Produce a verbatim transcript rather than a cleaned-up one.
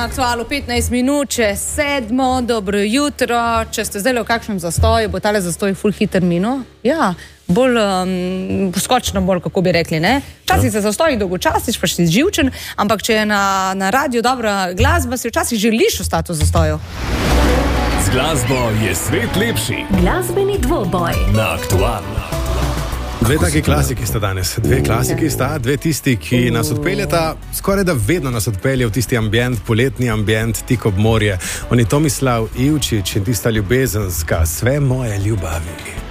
Aktualno petnajst minut, če sedmo, dobro jutro. Če ste zdaj v kakšnem zastoju, bo tale zastoj ful hiter minil. Ja, bolj um, skočno bolj, kako bi rekli, ne? Včasih se zastoji dolgočasiš, pa si živčen, ampak če je na, na radiju dobra glasba, si včasih želiš ostati v zastoju. Z glasbo je svet lepši. Glasbeni dvoboj Na Aktualno. Dve taki klasiki sta danes, dve klasiki sta, dve tisti, ki nas odpeljata, skoraj da vedno nas odpelje v tisti ambient, poletni ambient, tik ob morje. On je Tomislav Ivčić in tista ljubezenska, sve moje ljubavi.